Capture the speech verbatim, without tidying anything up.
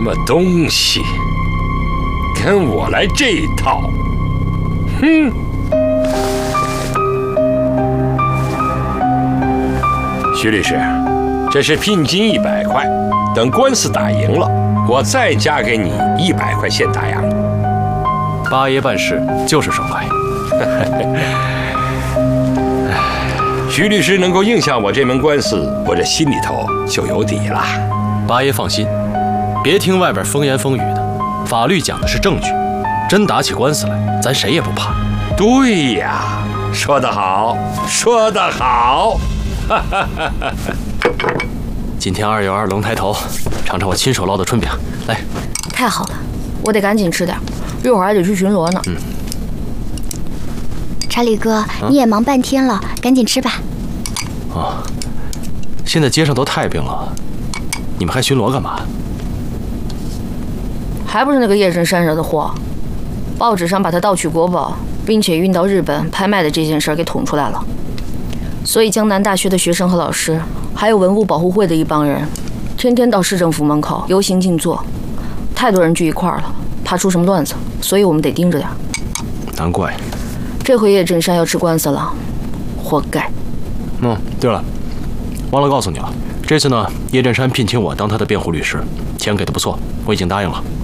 么东西，跟我来这一套？哼！徐律师，这是聘金一百块，等官司打赢了，我再加给你一百块现大洋。 八爷办事就是爽快。 徐律师能够应下我这门官司，我这心里头就有底了。 八爷放心，别听外边风言风语的，法律讲的是证据，真打起官司来，咱谁也不怕。 对呀，说得好，说得好。 今天二月二龙抬头，尝尝我亲手烙的春饼，来。 太好了，我得赶紧吃点，一会儿还得去巡逻呢。 嗯。 查理哥，你也忙半天了，赶紧吃吧。 哦，现在街上都太平了，你们还巡逻干嘛？ 还不是那个叶振山惹的祸，报纸上把他盗取国宝，并且运到日本拍卖的这件事给捅出来了。所以江南大学的学生和老师，还有文物保护会的一帮人，天天到市政府门口游行静坐，太多人聚一块儿了，怕出什么乱子，所以我们得盯着点。 难怪。 这回叶振山要吃官司了，活该。 嗯，对了，忘了告诉你了，这次呢，叶振山聘请我当他的辩护律师，钱给的不错，我已经答应了。